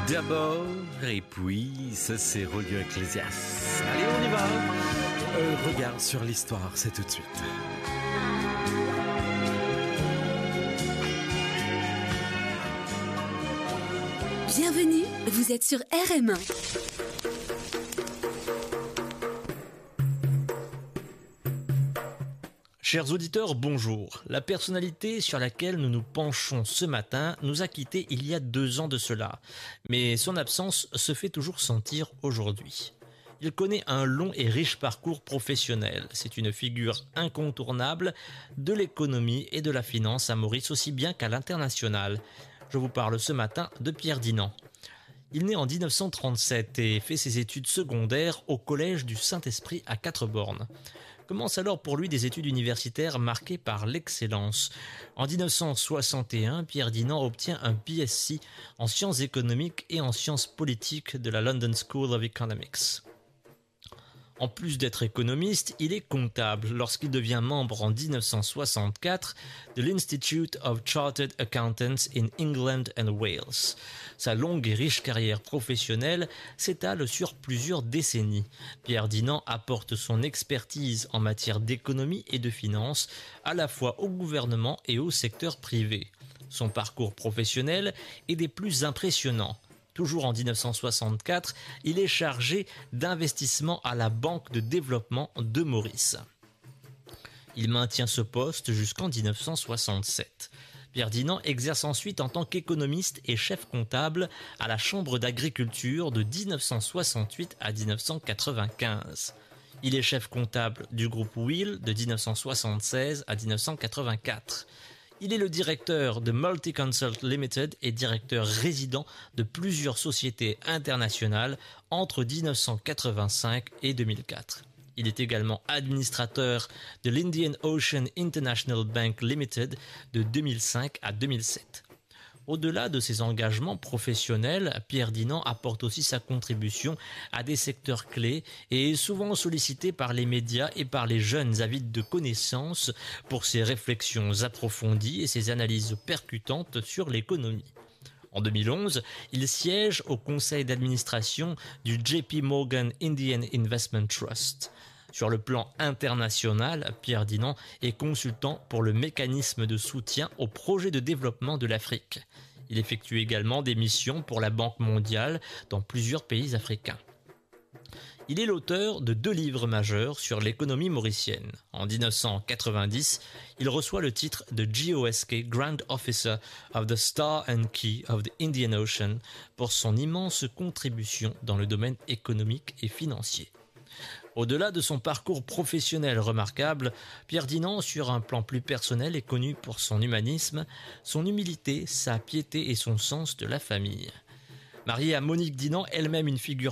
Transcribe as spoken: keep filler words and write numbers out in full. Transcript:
D'abord, et puis, ça c'est Rolio Ecclesias. Allez, on y va. Euh, regard sur l'histoire, c'est tout de suite. Bienvenue, vous êtes sur R M un. Chers auditeurs, bonjour. La personnalité sur laquelle nous nous penchons ce matin nous a quittés il y a deux ans de cela, mais son absence se fait toujours sentir aujourd'hui. Il connaît un long et riche parcours professionnel. C'est une figure incontournable de l'économie et de la finance à Maurice aussi bien qu'à l'international. Je vous parle ce matin de Pierre Dinant. Il naît en dix-neuf cent trente-sept et fait ses études secondaires au collège du Saint-Esprit à Quatre-Bornes. Commence alors pour lui des études universitaires marquées par l'excellence. En dix-neuf cent soixante et un, Pierre Dinant obtient un B S c en sciences économiques et en sciences politiques de la London School of Economics. En plus d'être économiste, il est comptable lorsqu'il devient membre en dix-neuf cent soixante-quatre de l'Institute of Chartered Accountants in England and Wales. Sa longue et riche carrière professionnelle s'étale sur plusieurs décennies. Pierre Dinant apporte son expertise en matière d'économie et de finance à la fois au gouvernement et au secteur privé. Son parcours professionnel est des plus impressionnants. Toujours en dix-neuf cent soixante-quatre, il est chargé d'investissement à la Banque de développement de Maurice. Il maintient ce poste jusqu'en dix-neuf cent soixante-sept. Pierre Dinant exerce ensuite en tant qu'économiste et chef comptable à la Chambre d'agriculture de dix-neuf cent soixante-huit à dix-neuf cent quatre-vingt-quinze. Il est chef comptable du groupe Wheel de dix-neuf cent soixante-seize à dix-neuf cent quatre-vingt-quatre. Il est le directeur de Multiconsult Limited et directeur résident de plusieurs sociétés internationales entre dix-neuf cent quatre-vingt-cinq et deux mille quatre. Il est également administrateur de l'Indian Ocean International Bank Limited de deux mille cinq à deux mille sept. Au-delà de ses engagements professionnels, Pierre Dinant apporte aussi sa contribution à des secteurs clés et est souvent sollicité par les médias et par les jeunes avides de connaissances pour ses réflexions approfondies et ses analyses percutantes sur l'économie. En deux mille onze, il siège au conseil d'administration du J P Morgan Indian Investment Trust. Sur le plan international, Pierre Dinant est consultant pour le mécanisme de soutien au projet de développement de l'Afrique. Il effectue également des missions pour la Banque mondiale dans plusieurs pays africains. Il est l'auteur de deux livres majeurs sur l'économie mauricienne. En dix-neuf cent quatre-vingt-dix, il reçoit le titre de G O S K Grand Officer of the Star and Key of the Indian Ocean pour son immense contribution dans le domaine économique et financier. Au-delà de son parcours professionnel remarquable, Pierre Dinant, sur un plan plus personnel, est connu pour son humanisme, son humilité, sa piété et son sens de la famille. Marié à Monique Dinant, elle-même une figure